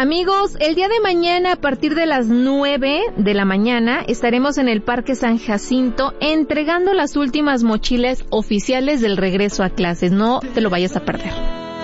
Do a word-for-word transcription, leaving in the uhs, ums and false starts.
Amigos, el día de mañana a partir de las nueve de la mañana estaremos en el Parque San Jacinto entregando las últimas mochilas oficiales del regreso a clases. No te lo vayas a perder.